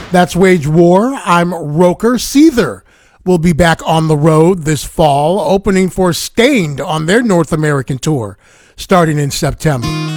That's Wage War. I'm Roker. Seether will be back on the road this fall, opening for Stained on their North American tour starting in September.